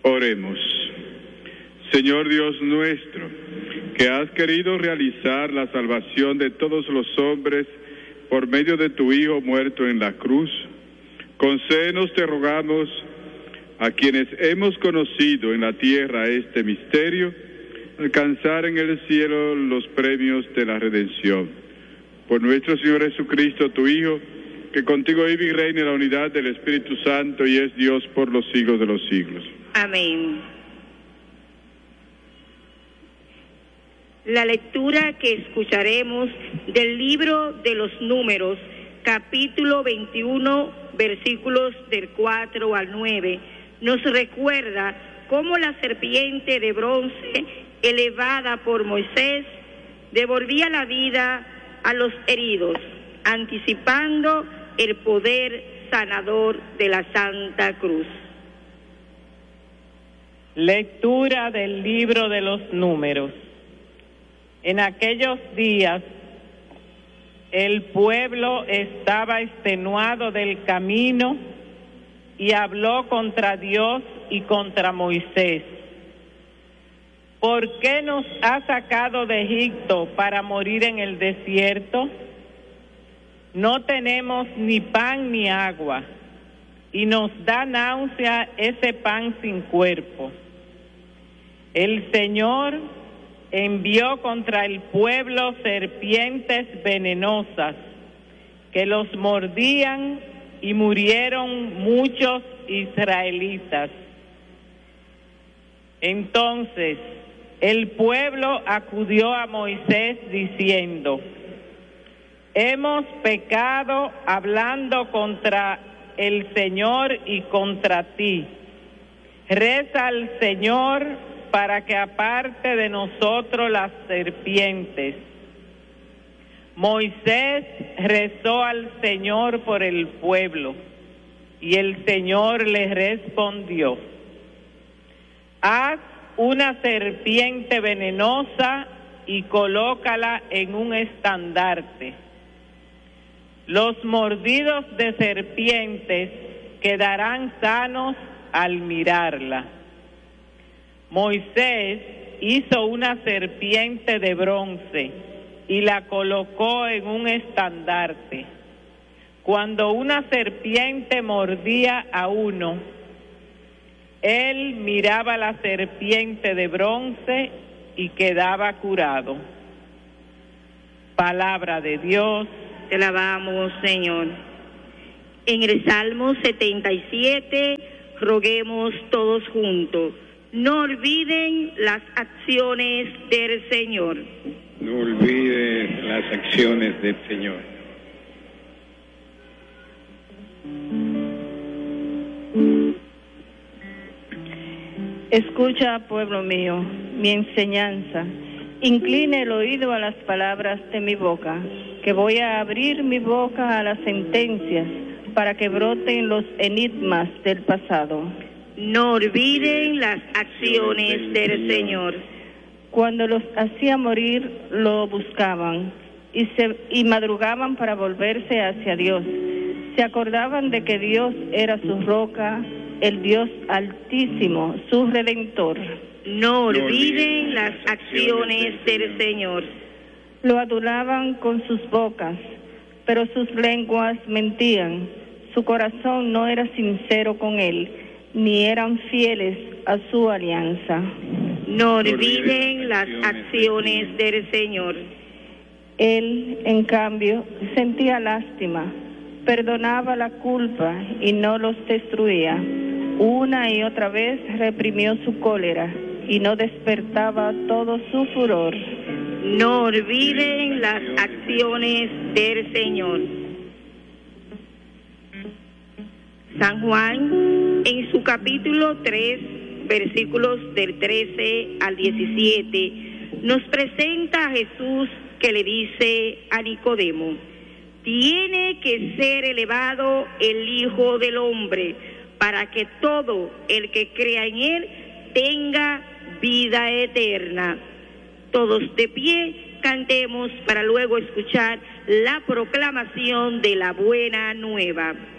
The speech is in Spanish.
Oremos. Señor Dios nuestro, que has querido realizar la salvación de todos los hombres por medio de tu Hijo muerto en la cruz, concédenos, te rogamos, a quienes hemos conocido en la tierra este misterio, alcanzar en el cielo los premios de la redención. Por nuestro Señor Jesucristo, tu Hijo, que contigo vive y reina en la unidad del Espíritu Santo y es Dios por los siglos de los siglos. Amén. La lectura que escucharemos del libro de los Números, capítulo 21, versículos del 4 al 9, nos recuerda cómo la serpiente de bronce, elevada por Moisés, devolvía la vida a los heridos, anticipando el poder sanador de la Santa Cruz. Lectura del libro de los Números. En aquellos días, el pueblo estaba extenuado del camino y habló contra Dios y contra Moisés. ¿Por qué nos ha sacado de Egipto para morir en el desierto? No tenemos ni pan ni agua, y nos da náusea ese pan sin cuerpo. El Señor envió contra el pueblo serpientes venenosas que los mordían y murieron muchos israelitas. Entonces el pueblo acudió a Moisés diciendo: hemos pecado hablando contra el Señor y contra ti. Reza al Señor para que aparte de nosotros las serpientes. Moisés rezó al Señor por el pueblo, y el Señor le respondió: haz una serpiente venenosa y colócala en un estandarte. Los mordidos de serpientes quedarán sanos al mirarla. Moisés hizo una serpiente de bronce y la colocó en un estandarte. Cuando una serpiente mordía a uno, él miraba la serpiente de bronce y quedaba curado. Palabra de Dios. Te alabamos, Señor. En el Salmo 77, roguemos todos juntos: no olviden las acciones del Señor. No olviden las acciones del Señor. Escucha, pueblo mío, mi enseñanza. Incline el oído a las palabras de mi boca, que voy a abrir mi boca a las sentencias, para que broten los enigmas del pasado. No olviden las acciones del Señor. Cuando los hacía morir, lo buscaban y madrugaban para volverse hacia Dios. Se acordaban de que Dios era su roca, el Dios altísimo, su redentor. No olviden las acciones del Señor. Lo adulaban con sus bocas, pero sus lenguas mentían. Su corazón no era sincero con él, ni eran fieles a su alianza. No olviden las acciones del Señor. Él, en cambio, sentía lástima, perdonaba la culpa y no los destruía. Una y otra vez reprimió su cólera y no despertaba todo su furor. No olviden las acciones del Señor. San Juan, en su capítulo 3, versículos del 13 al 17, nos presenta a Jesús que le dice a Nicodemo: tiene que ser elevado el Hijo del Hombre, para que todo el que crea en él tenga vida eterna. Todos de pie, cantemos para luego escuchar la proclamación de la buena nueva.